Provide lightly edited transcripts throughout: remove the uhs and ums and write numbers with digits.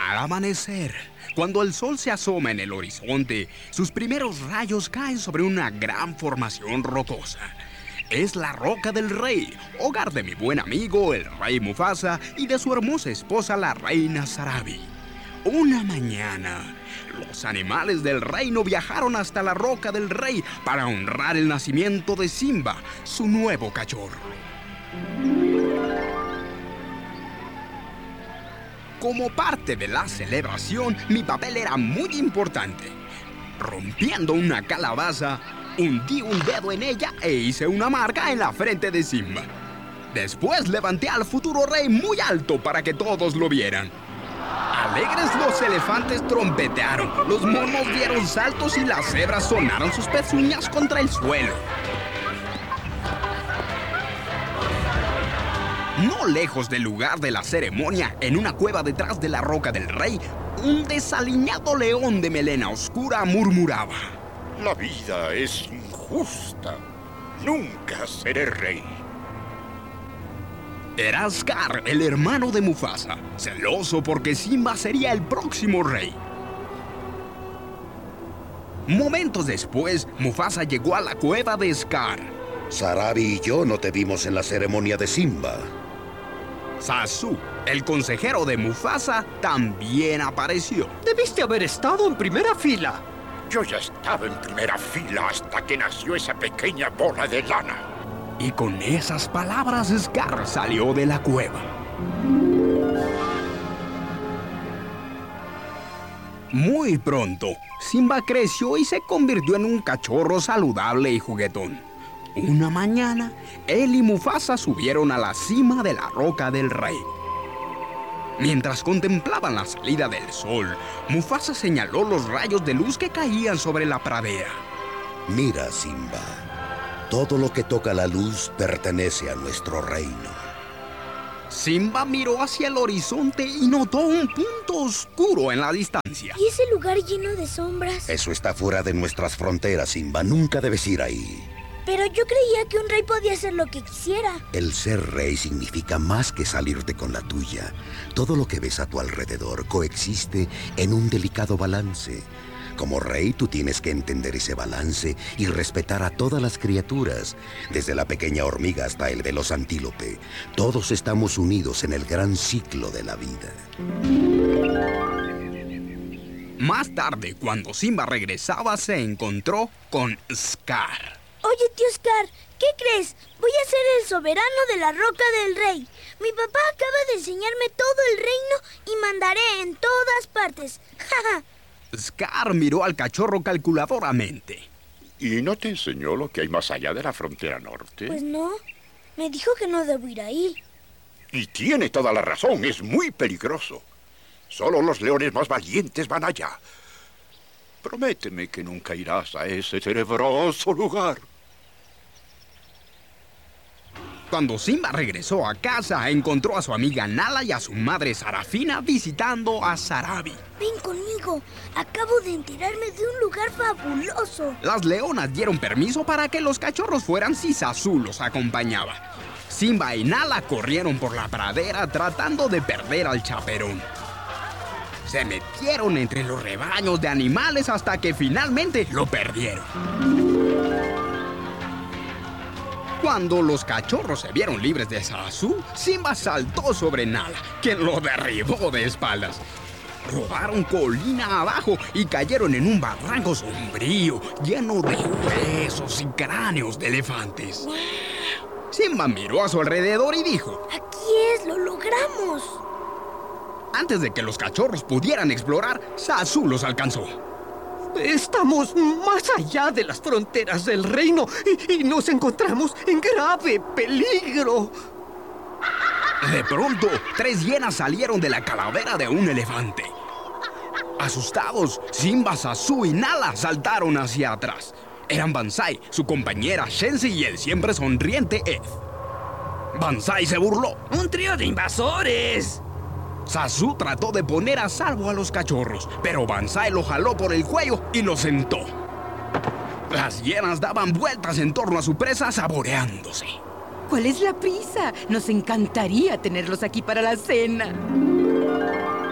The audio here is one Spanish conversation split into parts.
Al amanecer, cuando el sol se asoma en el horizonte, sus primeros rayos caen sobre una gran formación rocosa. Es la Roca del Rey, hogar de mi buen amigo el rey Mufasa y de su hermosa esposa la reina Sarabi. Una mañana, los animales del reino viajaron hasta la Roca del Rey para honrar el nacimiento de Simba, su nuevo cachorro. Como parte de la celebración, mi papel era muy importante. Rompiendo una calabaza, hundí un dedo en ella e hice una marca en la frente de Simba. Después levanté al futuro rey muy alto para que todos lo vieran. Alegres los elefantes trompetearon, los monos dieron saltos y las cebras sonaron sus pezuñas contra el suelo. No lejos del lugar de la ceremonia, en una cueva detrás de la Roca del Rey, un desaliñado león de melena oscura murmuraba: La vida es injusta. Nunca seré rey. Era Scar, el hermano de Mufasa, celoso porque Simba sería el próximo rey. Momentos después, Mufasa llegó a la cueva de Scar. Sarabi y yo no te vimos en la ceremonia de Simba. Zazu, el consejero de Mufasa, también apareció. Debiste haber estado en primera fila. Yo ya estaba en primera fila hasta que nació esa pequeña bola de lana. Y con esas palabras, Scar salió de la cueva. Muy pronto, Simba creció y se convirtió en un cachorro saludable y juguetón. Una mañana, él y Mufasa subieron a la cima de la Roca del Rey. Mientras contemplaban la salida del sol, Mufasa señaló los rayos de luz que caían sobre la pradera. Mira, Simba. Todo lo que toca la luz pertenece a nuestro reino. Simba miró hacia el horizonte y notó un punto oscuro en la distancia. ¿Y ese lugar lleno de sombras? Eso está fuera de nuestras fronteras, Simba. Nunca debes ir ahí. Pero yo creía que un rey podía hacer lo que quisiera. El ser rey significa más que salirte con la tuya. Todo lo que ves a tu alrededor coexiste en un delicado balance. Como rey, tú tienes que entender ese balance y respetar a todas las criaturas, desde la pequeña hormiga hasta el veloz antílope. Todos estamos unidos en el gran ciclo de la vida. Más tarde, cuando Simba regresaba, se encontró con Scar. Oye, tío Scar, ¿qué crees? Voy a ser el soberano de la Roca del Rey. Mi papá acaba de enseñarme todo el reino y mandaré en todas partes. ¡Ja! Scar miró al cachorro calculadoramente. ¿Y no te enseñó lo que hay más allá de la frontera norte? Pues no. Me dijo que no debo ir ahí. Y tiene toda la razón, es muy peligroso. Solo los leones más valientes van allá. Prométeme que nunca irás a ese tenebroso lugar. Cuando Simba regresó a casa, encontró a su amiga Nala y a su madre Sarafina visitando a Sarabi. Ven conmigo. Acabo de enterarme de un lugar fabuloso. Las leonas dieron permiso para que los cachorros fueran si Zazu los acompañaba. Simba y Nala corrieron por la pradera tratando de perder al chaperón. Se metieron entre los rebaños de animales hasta que finalmente lo perdieron. Cuando los cachorros se vieron libres de Zazu, Simba saltó sobre Nala, quien lo derribó de espaldas. Rodaron colina abajo y cayeron en un barranco sombrío, lleno de huesos y cráneos de elefantes. Simba miró a su alrededor y dijo: ¡Aquí es! ¡Lo logramos! Antes de que los cachorros pudieran explorar, Zazu los alcanzó. Estamos más allá de las fronteras del reino y nos encontramos en grave peligro. De pronto, 3 hienas salieron de la calavera de un elefante. Asustados, Simba, Zazu y Nala saltaron hacia atrás. Eran Banzai, su compañera Shenzi y el siempre sonriente Ed. Banzai se burló. ¡Un trío de invasores! Zazu trató de poner a salvo a los cachorros, pero Banzai lo jaló por el cuello y lo sentó. Las hienas daban vueltas en torno a su presa, saboreándose. ¿Cuál es la prisa? Nos encantaría tenerlos aquí para la cena.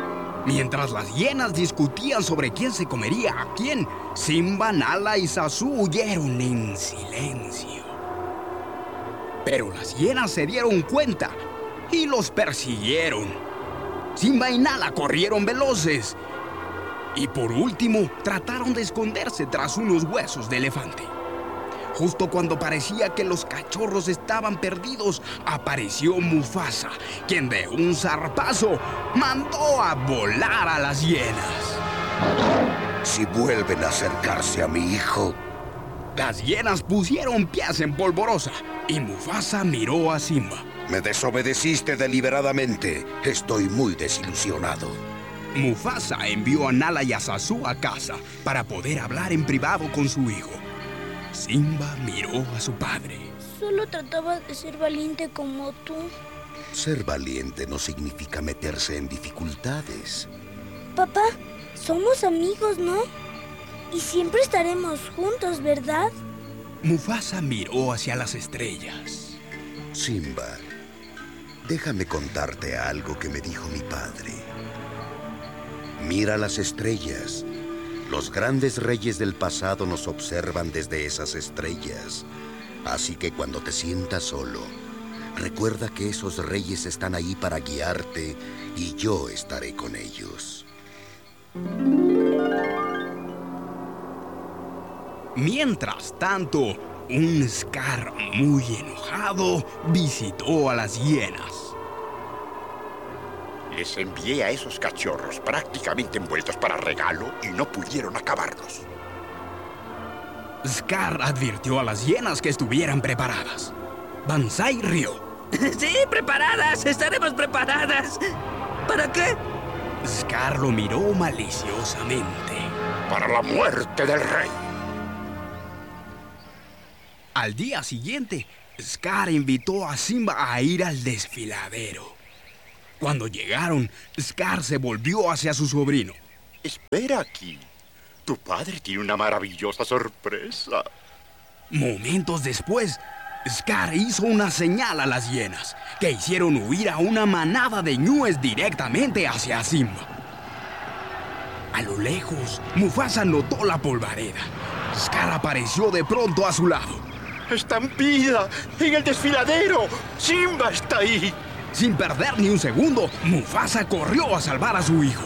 Mientras las hienas discutían sobre quién se comería a quién, Simba, Nala y Zazu huyeron en silencio. Pero las hienas se dieron cuenta y los persiguieron. Simba y Nala corrieron veloces y por último trataron de esconderse tras unos huesos de elefante. Justo cuando parecía que los cachorros estaban perdidos, apareció Mufasa, quien de un zarpazo mandó a volar a las hienas. Si vuelven a acercarse a mi hijo... Las hienas pusieron pies en polvorosa y Mufasa miró a Simba. Me desobedeciste deliberadamente. Estoy muy desilusionado. Mufasa envió a Nala y a Zazu a casa para poder hablar en privado con su hijo. Simba miró a su padre. Solo trataba de ser valiente como tú. Ser valiente no significa meterse en dificultades. Papá, somos amigos, ¿no? Y siempre estaremos juntos, ¿verdad? Mufasa miró hacia las estrellas. Simba, déjame contarte algo que me dijo mi padre. Mira las estrellas. Los grandes reyes del pasado nos observan desde esas estrellas. Así que cuando te sientas solo, recuerda que esos reyes están ahí para guiarte y yo estaré con ellos. Mientras tanto, un Scar muy enojado visitó a las hienas. Les envié a esos cachorros prácticamente envueltos para regalo y no pudieron acabarlos. Scar advirtió a las hienas que estuvieran preparadas. Banzai rió. Sí, preparadas, estaremos preparadas. ¿Para qué? Scar lo miró maliciosamente. Para la muerte del rey. Al día siguiente, Scar invitó a Simba a ir al desfiladero. Cuando llegaron, Scar se volvió hacia su sobrino. Espera aquí. Tu padre tiene una maravillosa sorpresa. Momentos después, Scar hizo una señal a las hienas, que hicieron huir a una manada de ñúes directamente hacia Simba. A lo lejos, Mufasa notó la polvareda. Scar apareció de pronto a su lado. ¡Estampida! ¡En el desfiladero! ¡Simba está ahí! Sin perder ni un segundo, Mufasa corrió a salvar a su hijo.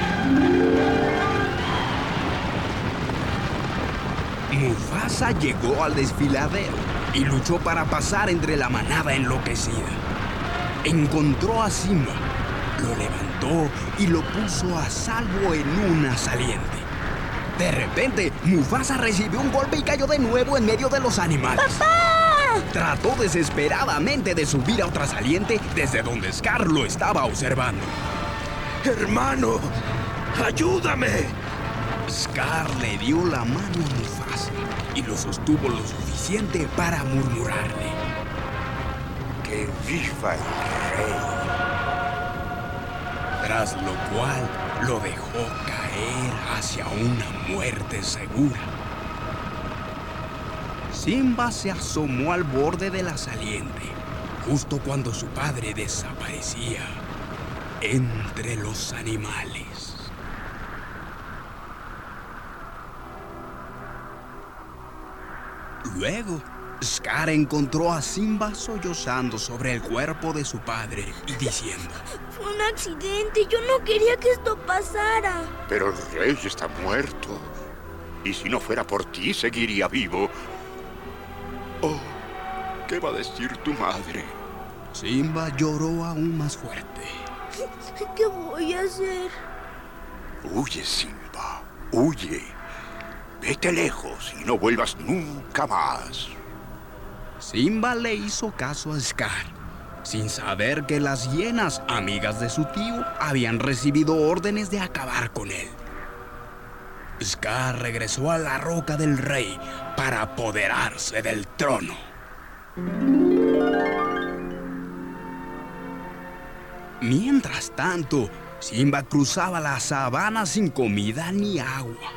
Mufasa llegó al desfiladero y luchó para pasar entre la manada enloquecida. Encontró a Simba, lo levantó y lo puso a salvo en una saliente. De repente, Mufasa recibió un golpe y cayó de nuevo en medio de los animales. ¡Papá! Trató desesperadamente de subir a otra saliente desde donde Scar lo estaba observando. ¡Hermano! ¡Ayúdame! Scar le dio la mano a Mufasa y lo sostuvo lo suficiente para murmurarle: ¡Que viva el rey! Tras lo cual lo dejó caer hacia una muerte segura. Simba se asomó al borde de la saliente, justo cuando su padre desaparecía entre los animales. Luego, Scar encontró a Simba sollozando sobre el cuerpo de su padre y diciendo: Fue un accidente, yo no quería que esto pasara. Pero el rey está muerto. Y si no fuera por ti, seguiría vivo. Oh, ¿qué va a decir tu madre? Simba lloró aún más fuerte. ¿Qué voy a hacer? Huye, Simba, huye. Vete lejos y no vuelvas nunca más. Simba le hizo caso a Scar, sin saber que las hienas, amigas de su tío, habían recibido órdenes de acabar con él. Scar regresó a la Roca del Rey para apoderarse del trono. Mientras tanto, Simba cruzaba la sabana sin comida ni agua.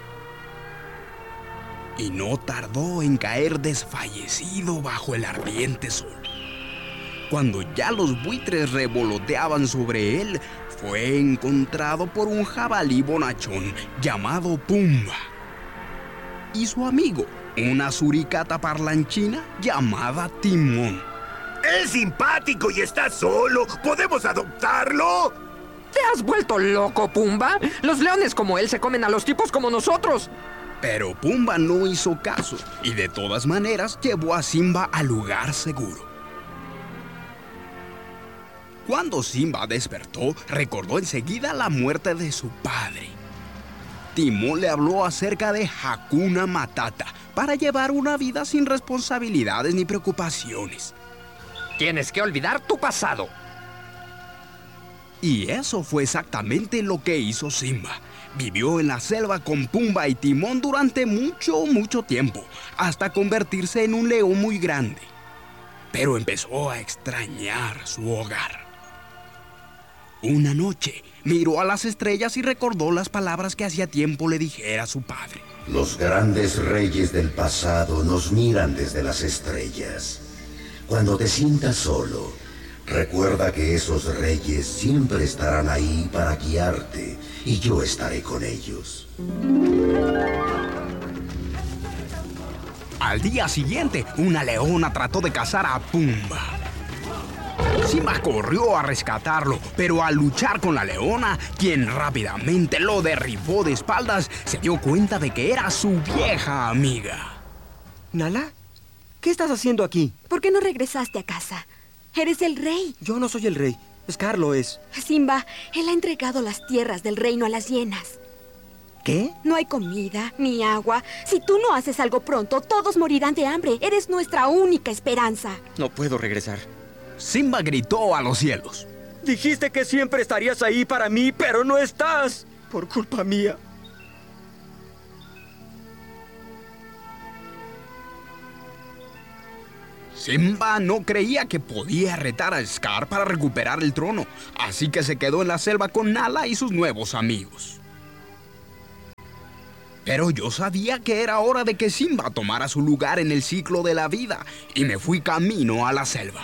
Y no tardó en caer desfallecido bajo el ardiente sol. Cuando ya los buitres revoloteaban sobre él, fue encontrado por un jabalí bonachón llamado Pumba y su amigo, una suricata parlanchina llamada Timón. Es simpático y está solo. ¿Podemos adoptarlo? ¿Te has vuelto loco, Pumba? Los leones como él se comen a los tipos como nosotros. Pero Pumba no hizo caso y de todas maneras llevó a Simba al lugar seguro. Cuando Simba despertó, recordó enseguida la muerte de su padre. Timón le habló acerca de Hakuna Matata para llevar una vida sin responsabilidades ni preocupaciones. Tienes que olvidar tu pasado. Y eso fue exactamente lo que hizo Simba. Vivió en la selva con Pumba y Timón durante mucho tiempo, hasta convertirse en un león muy grande. Pero empezó a extrañar su hogar. Una noche, miró a las estrellas y recordó las palabras que hacía tiempo le dijera a su padre. Los grandes reyes del pasado nos miran desde las estrellas. Cuando te sientas solo, recuerda que esos reyes siempre estarán ahí para guiarte y yo estaré con ellos. Al día siguiente, una leona trató de cazar a Pumba. Simba corrió a rescatarlo, pero al luchar con la leona, quien rápidamente lo derribó de espaldas, se dio cuenta de que era su vieja amiga. ¿Nala? ¿Qué estás haciendo aquí? ¿Por qué no regresaste a casa? Eres el rey. Yo no soy el rey. Scar lo es. Simba, él ha entregado las tierras del reino a las hienas. ¿Qué? No hay comida, ni agua. Si tú no haces algo pronto, todos morirán de hambre. Eres nuestra única esperanza. No puedo regresar. Simba gritó a los cielos. Dijiste que siempre estarías ahí para mí, pero no estás. Por culpa mía. Simba no creía que podía retar a Scar para recuperar el trono, así que se quedó en la selva con Nala y sus nuevos amigos. Pero yo sabía que era hora de que Simba tomara su lugar en el ciclo de la vida y me fui camino a la selva.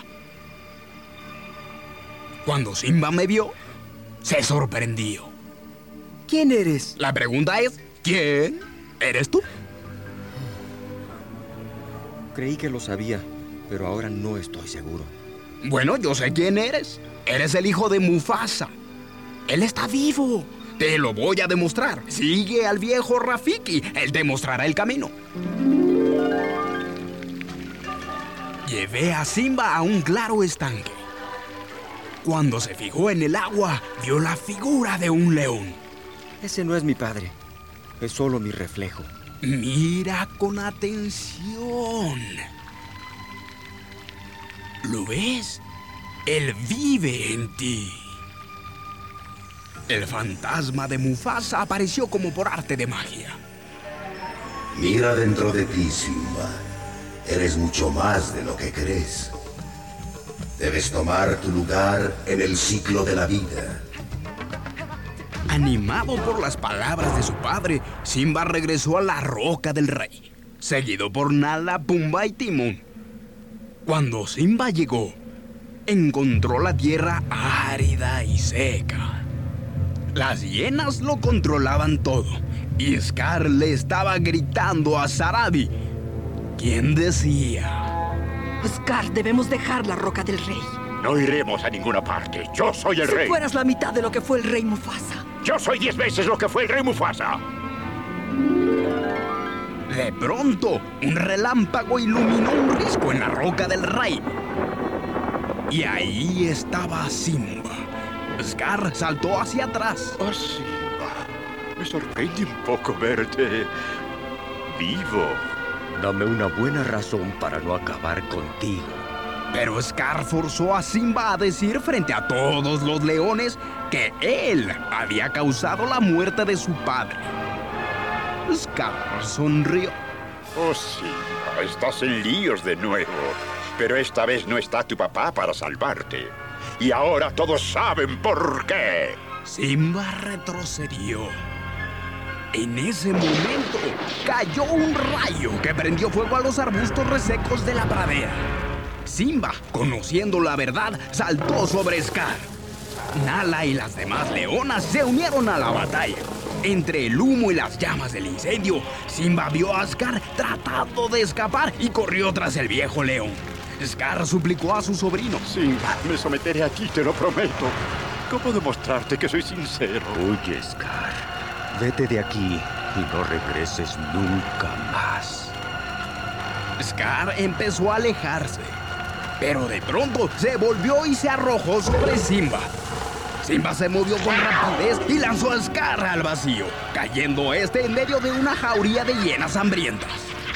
Cuando Simba me vio, se sorprendió. ¿Quién eres? La pregunta es, ¿quién eres tú? Creí que lo sabía, pero ahora no estoy seguro. Bueno, yo sé quién eres. Eres el hijo de Mufasa. Él está vivo. Te lo voy a demostrar. Sigue al viejo Rafiki. Él te mostrará el camino. Llevé a Simba a un claro estanque. Cuando se fijó en el agua, vio la figura de un león. Ese no es mi padre. Es solo mi reflejo. Mira con atención. ¿Lo ves? Él vive en ti. El fantasma de Mufasa apareció como por arte de magia. Mira dentro de ti, Simba. Eres mucho más de lo que crees. Debes tomar tu lugar en el ciclo de la vida. Animado por las palabras de su padre, Simba regresó a la Roca del Rey, seguido por Nala, Pumba y Timón. Cuando Simba llegó, encontró la tierra árida y seca. Las hienas lo controlaban todo, y Scar le estaba gritando a Sarabi, quien decía: Scar, debemos dejar la Roca del Rey. No iremos a ninguna parte. Yo soy el rey. Si fueras la mitad de lo que fue el rey Mufasa. Yo soy 10 veces lo que fue el rey Mufasa. De pronto, un relámpago iluminó un risco en la Roca del Rey. Y ahí estaba Simba. Scar saltó hacia atrás. Oh, Simba. Me sorprende un poco verte vivo. Dame una buena razón para no acabar contigo. Pero Scar forzó a Simba a decir frente a todos los leones que él había causado la muerte de su padre. Scar sonrió. Oh, Simba, estás en líos de nuevo. Pero esta vez no está tu papá para salvarte. Y ahora todos saben por qué. Simba retrocedió. En ese momento, cayó un rayo que prendió fuego a los arbustos resecos de la pradera. Simba, conociendo la verdad, saltó sobre Scar. Nala y las demás leonas se unieron a la batalla. Entre el humo y las llamas del incendio, Simba vio a Scar tratando de escapar y corrió tras el viejo león. Scar suplicó a su sobrino. Simba, me someteré a ti, te lo prometo. ¿Cómo demostrarte que soy sincero? Oye, Scar, vete de aquí y no regreses nunca más. Scar empezó a alejarse, pero de pronto se volvió y se arrojó sobre Simba. Simba se movió con rapidez y lanzó a Scar al vacío, cayendo este en medio de una jauría de hienas hambrientas.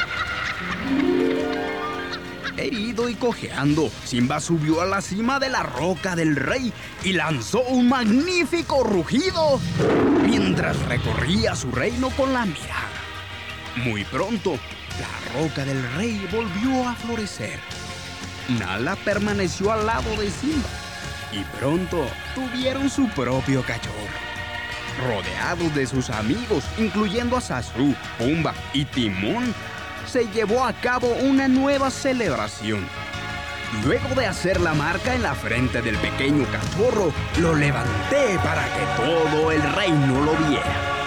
Herido y cojeando, Simba subió a la cima de la roca del rey y lanzó un magnífico rugido mientras recorría su reino con la mirada. Muy pronto, la roca del rey volvió a florecer. Nala permaneció al lado de Simba y pronto tuvieron su propio cachorro. Rodeados de sus amigos, incluyendo a Sasu, Pumba y Timón, se llevó a cabo una nueva celebración. Luego de hacer la marca en la frente del pequeño cachorro, lo levanté para que todo el reino lo viera.